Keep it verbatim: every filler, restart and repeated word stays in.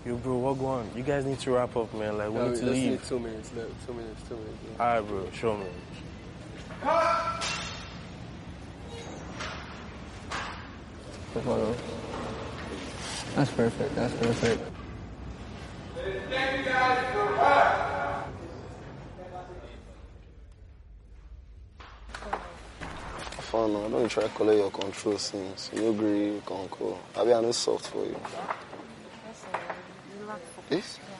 Yo, bro, what go on? You guys need to wrap up, man. Like, we no, need to let's leave. Need two minutes, no, two minutes, two minutes. All right, bro. Show me. That's perfect. That's perfect. Thank you guys for that. Fun, I don't try to collect your control since. You agree, you can call. I mean, I know soft for you. Yes, sir. You love This?